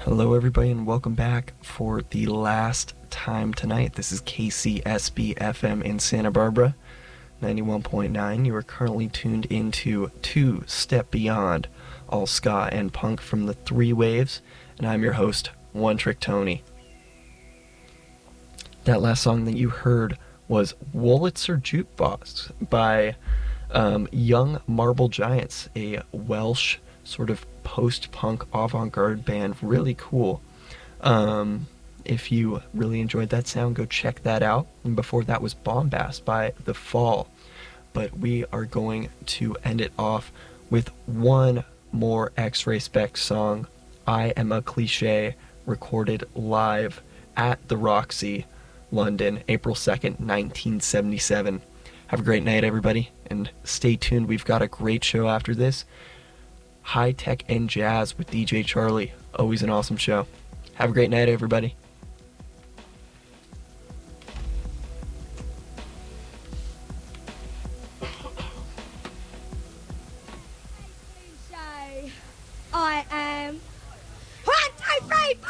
Hello, everybody, and welcome back for the last time tonight. This is KCSB FM in Santa Barbara, 91.9. You are currently tuned into Two Step Beyond, all ska and punk from the Three Waves, and I'm your host, One Trick Tony. That last song that you heard was Wurlitzer Jukebox by Young Marble Giants, a Welsh sort of post-punk avant-garde band. Really cool. If you really enjoyed that sound, go check that out. And before that was Bombast by The Fall. But we are going to end it off with one more X-Ray Spex song, I Am a Cliche, recorded live at the Roxy, London, April 2nd, 1977. Have a great night, everybody, and stay tuned. We've got a great show after this. High Tech and Jazz with DJ Charlie. Always an awesome show. Have a great night, everybody.